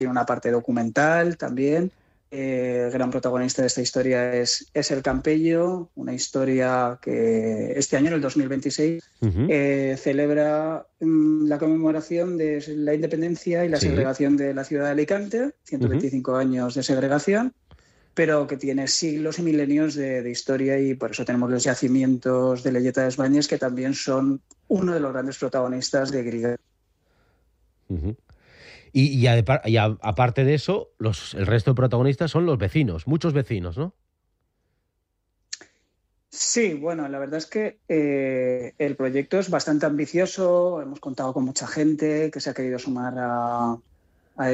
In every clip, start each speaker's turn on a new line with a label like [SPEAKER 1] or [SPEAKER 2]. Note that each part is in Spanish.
[SPEAKER 1] tiene una parte documental también. El gran protagonista de esta historia es el Campello, una historia que este año, en el 2026, celebra la conmemoración de la independencia y la segregación de la ciudad de Alicante, 125 años de segregación, pero que tiene siglos y milenios de historia, y por eso tenemos los yacimientos de Leyeta de Bañés, que también son uno de los grandes protagonistas de Grigal.
[SPEAKER 2] Aparte de eso, el resto de protagonistas son los vecinos, muchos vecinos, ¿no?
[SPEAKER 1] Sí, bueno, la verdad es que el proyecto es bastante ambicioso. Hemos contado con mucha gente que se ha querido sumar a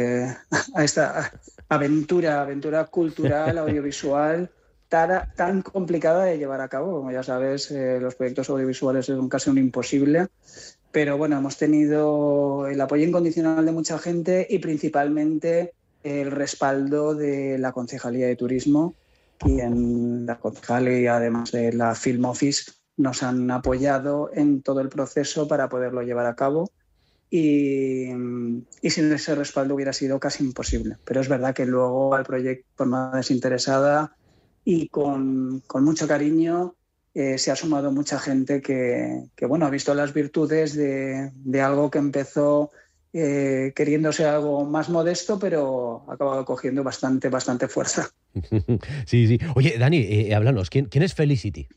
[SPEAKER 1] esta aventura cultural, audiovisual, tan complicada de llevar a cabo. Como ya sabes, los proyectos audiovisuales son casi un imposible. Pero bueno, hemos tenido el apoyo incondicional de mucha gente y principalmente el respaldo de la Concejalía de Turismo, y en la Concejalía, además de la Film Office, nos han apoyado en todo el proceso para poderlo llevar a cabo, y sin ese respaldo hubiera sido casi imposible. Pero es verdad que luego al proyecto, de forma desinteresada y con mucho cariño, se ha sumado mucha gente que bueno, ha visto las virtudes de algo que empezó queriéndose algo más modesto, pero ha acabado cogiendo bastante fuerza.
[SPEAKER 2] Sí. Oye, Dani, háblanos, ¿quién es Felicity?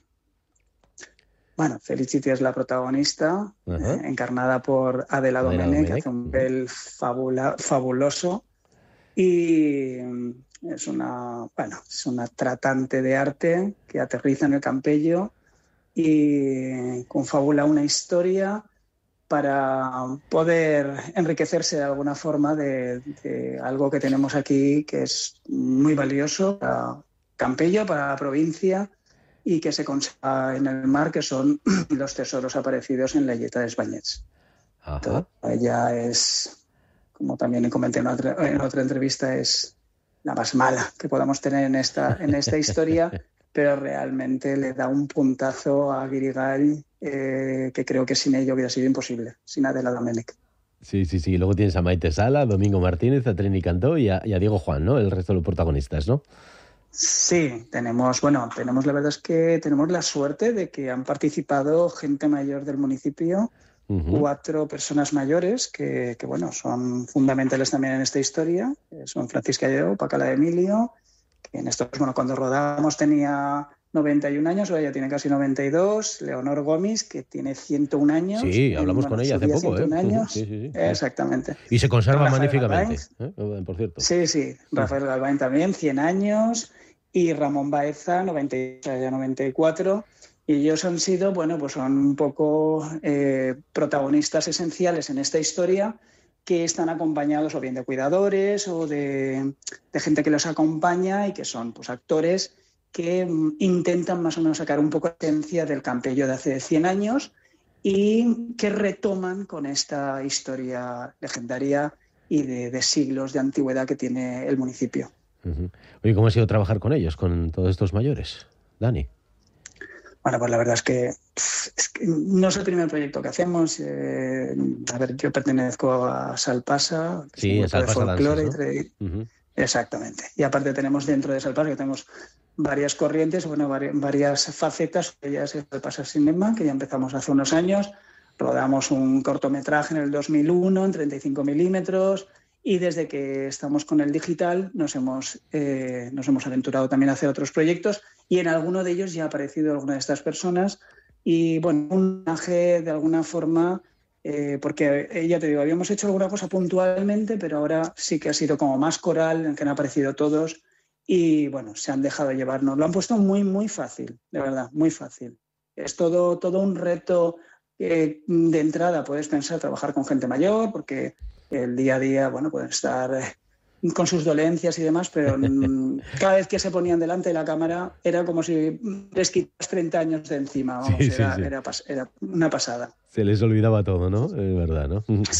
[SPEAKER 1] Bueno, Felicity es la protagonista, encarnada por Adela Domènech, que hace un papel fabuloso, y es una tratante de arte que aterriza en el Campello y confabula una historia para poder enriquecerse de alguna forma de algo que tenemos aquí, que es muy valioso para Campello, para la provincia, y que se conserva en el mar, que son los tesoros aparecidos en Leyeta de Bañés. Ella es, como también comenté en otra entrevista, es la más mala que podamos tener en esta historia, pero realmente le da un puntazo a Grigal que creo que sin ella hubiera sido imposible, sin Adela Domènech.
[SPEAKER 2] Sí. Luego tienes a Maite Sala, a Domingo Martínez, a Trini Cantó y a Diego Juan, ¿no? El resto de los protagonistas, ¿no?
[SPEAKER 1] Sí, tenemos la verdad es que tenemos la suerte de que han participado gente mayor del municipio, 4 personas mayores que bueno, son fundamentales también en esta historia. Son Francisca Lleó, Pacala de Emilio, que en estos, bueno, cuando rodamos tenía 91 años, ahora ya tiene casi 92. Leonor Gómez, que tiene 101 años.
[SPEAKER 2] Sí, hablamos con ella hace poco,
[SPEAKER 1] 101 años.
[SPEAKER 2] Sí.
[SPEAKER 1] Exactamente.
[SPEAKER 2] Y se conserva
[SPEAKER 1] Rafael
[SPEAKER 2] magníficamente,
[SPEAKER 1] Galván,
[SPEAKER 2] por cierto.
[SPEAKER 1] Sí. Rafael Galván también, 100 años. Y Ramón Baeza, 94. Y ellos han sido, bueno, pues son un poco protagonistas esenciales en esta historia, que están acompañados o bien de cuidadores o de gente que los acompaña, y que son pues actores que intentan más o menos sacar un poco la esencia del Campello de hace 100 años y que retoman con esta historia legendaria y de siglos de antigüedad que tiene el municipio.
[SPEAKER 2] Oye, ¿cómo ha sido trabajar con ellos, con todos estos mayores, Dani?
[SPEAKER 1] Bueno, pues la verdad es que no es el primer proyecto que hacemos. Yo pertenezco a Salpasa, que
[SPEAKER 2] sí,
[SPEAKER 1] es un grupo de folclore,
[SPEAKER 2] ¿no?
[SPEAKER 1] Exactamente. Y aparte tenemos dentro de Salpasa, que tenemos varias corrientes, bueno, varias facetas. Ellas es Salpasa Cinema, que ya empezamos hace unos años. Rodamos un cortometraje en el 2001 en 35 milímetros. Y desde que estamos con el digital nos hemos aventurado también a hacer otros proyectos, y en alguno de ellos ya ha aparecido alguna de estas personas. Y bueno, un homenaje de alguna forma, porque ya te digo, habíamos hecho alguna cosa puntualmente, pero ahora sí que ha sido como más coral, en que han aparecido todos y bueno, se han dejado llevar. Nos lo han puesto muy fácil, de verdad, muy fácil. Es todo un reto. De entrada puedes pensar trabajar con gente mayor, porque el día a día, bueno, pueden estar con sus dolencias y demás, pero cada vez que se ponían delante de la cámara era como si les quitas 30 años de encima. Vamos, era una pasada.
[SPEAKER 2] Se les olvidaba todo, ¿no? Es verdad, ¿no?
[SPEAKER 1] Sí,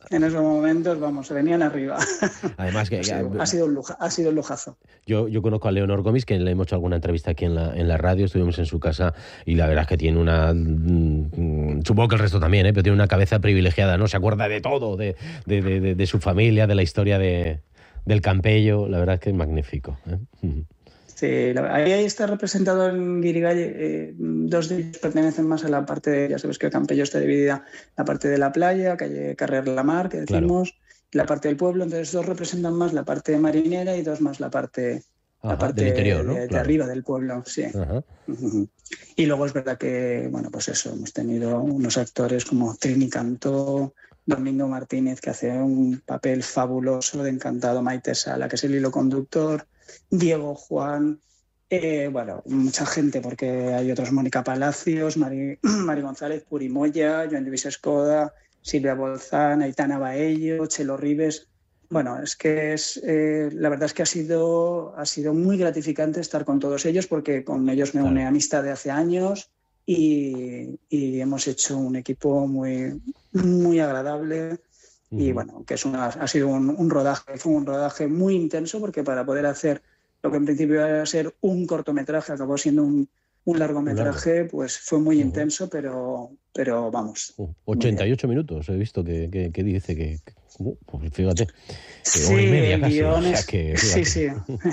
[SPEAKER 1] En esos momentos, vamos, se venían arriba.
[SPEAKER 2] Además que
[SPEAKER 1] ha sido un lujazo.
[SPEAKER 2] Yo conozco a Leonor Gomis, que le hemos hecho alguna entrevista aquí en la radio, estuvimos en su casa y la verdad es que tiene una... Supongo que el resto también, pero tiene una cabeza privilegiada, ¿no? Se acuerda de todo, de su familia, de la historia del Campello, la verdad es que es magnífico, ¿eh?
[SPEAKER 1] Sí, ahí está representado en Guirigay, dos de ellos pertenecen más a la parte, ya sabes que el Campello está dividida, la parte de la playa, calle Carrer la Mar, que decimos, claro, y la parte del pueblo, entonces dos representan más la parte marinera y dos más la parte
[SPEAKER 2] del interior, ¿no?
[SPEAKER 1] de
[SPEAKER 2] Claro.
[SPEAKER 1] arriba del pueblo, sí.
[SPEAKER 2] Ajá.
[SPEAKER 1] Y luego es verdad que, bueno, pues eso, hemos tenido unos actores como Trini Cantó, Domingo Martínez, que hace un papel fabuloso de Encantado, Maite Sala, que es el hilo conductor, Diego Juan, bueno, mucha gente, porque hay otros, Mónica Palacios, Mari González, Puri Moya, Joan Lluís Escoda, Silvia Bolzán, Aitana Baello, Chelo Ribes. Bueno, es que la verdad es que ha sido muy gratificante estar con todos ellos, porque con ellos me une amistad de hace años y hemos hecho un equipo muy, muy agradable. Y bueno, que ha sido un rodaje, fue un rodaje muy intenso, porque para poder hacer lo que en principio iba a ser un cortometraje acabó siendo un largometraje, pues fue muy intenso, pero vamos.
[SPEAKER 2] 88 minutos he visto que dice que pues fíjate,
[SPEAKER 1] sí,
[SPEAKER 2] hora y media
[SPEAKER 1] el
[SPEAKER 2] casi.
[SPEAKER 1] guión
[SPEAKER 2] O sea
[SPEAKER 1] es,
[SPEAKER 2] que,
[SPEAKER 1] sí.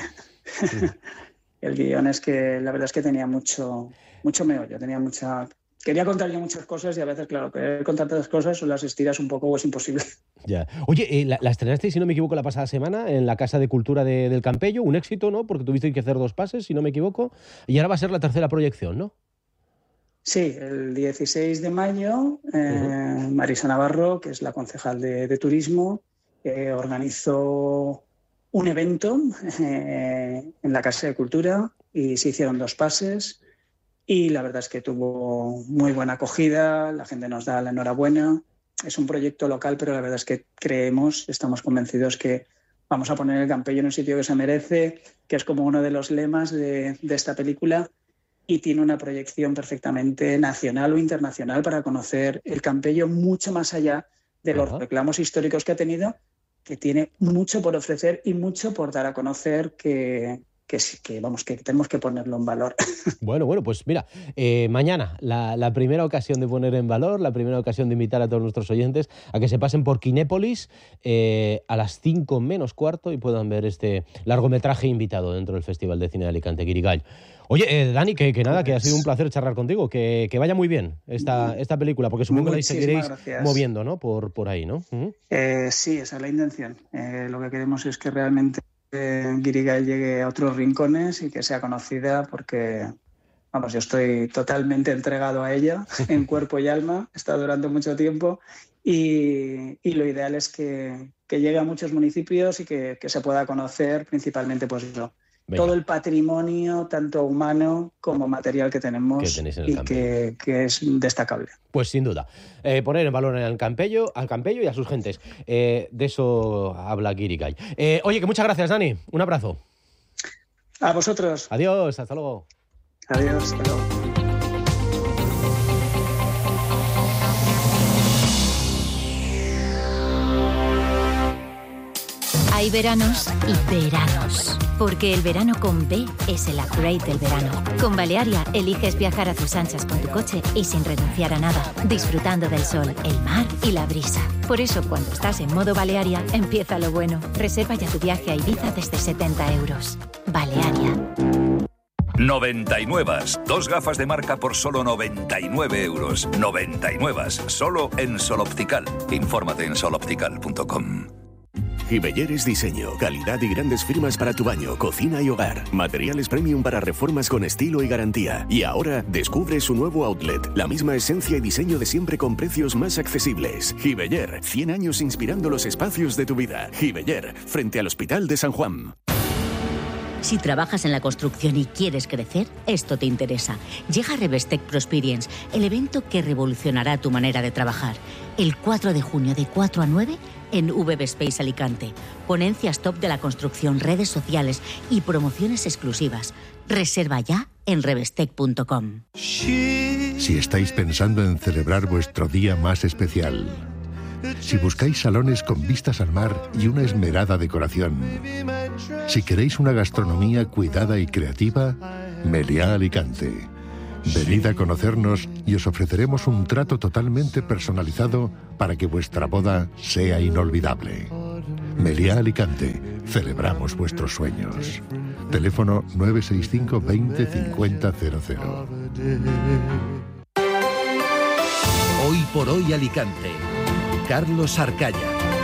[SPEAKER 1] El guión es que la verdad es que tenía mucho meollo, quería contar yo muchas cosas y a veces, claro, querer contar tantas cosas o las estiras un poco o es imposible.
[SPEAKER 2] Ya. Oye, la estrenaste, si no me equivoco, la pasada semana en la Casa de Cultura del Campello, un éxito, ¿no? Porque tuviste que hacer 2 pases, si no me equivoco, y ahora va a ser la tercera proyección, ¿no?
[SPEAKER 1] Sí, el 16 de mayo, Marisa Navarro, que es la concejal de Turismo, organizó un evento en la Casa de Cultura y se hicieron 2 pases y la verdad es que tuvo muy buena acogida, la gente nos da la enhorabuena. Es un proyecto local, pero la verdad es que estamos convencidos que vamos a poner el Campello en un sitio que se merece, que es como uno de los lemas de esta película, y tiene una proyección perfectamente nacional o internacional para conocer el Campello mucho más allá de los reclamos históricos que ha tenido, que tiene mucho por ofrecer y mucho por dar a conocer que tenemos que ponerlo en valor.
[SPEAKER 2] Bueno, pues mira, mañana la primera ocasión de poner en valor, la primera ocasión de invitar a todos nuestros oyentes a que se pasen por Kinépolis a las 5 menos cuarto y puedan ver este largometraje invitado dentro del Festival de Cine de Alicante, Guirigay. Oye, Dani, que nada, que ha sido un placer charlar contigo, que vaya muy bien esta película, porque supongo que la seguiréis moviendo, ¿no? Por ahí, ¿no?
[SPEAKER 1] Sí, esa es la intención. Lo que queremos es que realmente Guirigay llegue a otros rincones y que sea conocida, porque vamos, yo estoy totalmente entregado a ella en cuerpo y alma, he estado durante mucho tiempo y lo ideal es que llegue a muchos municipios y que se pueda conocer principalmente pues todo el patrimonio, tanto humano como material que tenemos y que es destacable.
[SPEAKER 2] Pues sin duda. Poner en valor al Campello y a sus gentes. De eso habla Guirigay. Oye, que muchas gracias, Dani. Un abrazo.
[SPEAKER 1] A vosotros.
[SPEAKER 2] Adiós, hasta luego.
[SPEAKER 1] Adiós, hasta luego.
[SPEAKER 3] Hay veranos y veranos, porque el verano con B es el upgrade del verano. Con Balearia eliges viajar a tus anchas con tu coche y sin renunciar a nada, disfrutando del sol, el mar y la brisa. Por eso, cuando estás en modo Balearia, empieza lo bueno. Reserva ya tu viaje a Ibiza desde 70 €. Balearia.
[SPEAKER 4] 99. 2 gafas de marca por solo 99 €. 99. Solo en Sol Optical. Infórmate en soloptical.com.
[SPEAKER 5] Gibeller es diseño, calidad y grandes firmas para tu baño, cocina y hogar. Materiales premium para reformas con estilo y garantía. Y ahora descubre su nuevo outlet. La misma esencia y diseño de siempre con precios más accesibles. Gibeller, 100 años inspirando los espacios de tu vida. Gibeller, frente al Hospital de San Juan.
[SPEAKER 6] Si trabajas en la construcción y quieres crecer, esto te interesa. Llega Revestec Prosperience, el evento que revolucionará tu manera de trabajar. El 4 de junio de 4 a 9 en VB Space Alicante. Ponencias top de la construcción, redes sociales y promociones exclusivas. Reserva ya en revestec.com.
[SPEAKER 7] Si estáis pensando en celebrar vuestro día más especial, Si buscáis salones con vistas al mar y una esmerada decoración. Si queréis una gastronomía cuidada y creativa, Meliá Alicante. Venid a conocernos y os ofreceremos un trato totalmente personalizado para que vuestra boda sea inolvidable. Meliá Alicante, celebramos vuestros sueños. Teléfono 965 20 50 00.
[SPEAKER 8] Hoy por hoy Alicante. Carlos Arcaya.